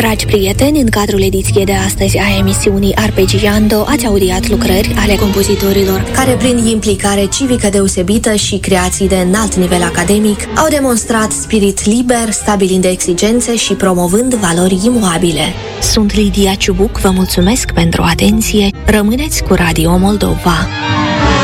Dragi prieteni, în cadrul ediției de astăzi a emisiunii Arpeggiando ați audiat lucrări ale compozitorilor care, prin implicare civică deosebită și creații de înalt nivel academic, au demonstrat spirit liber, stabilind exigențe și promovând valori imuabile. Sunt Lidia Ciubuc, vă mulțumesc pentru atenție, rămâneți cu Radio Moldova.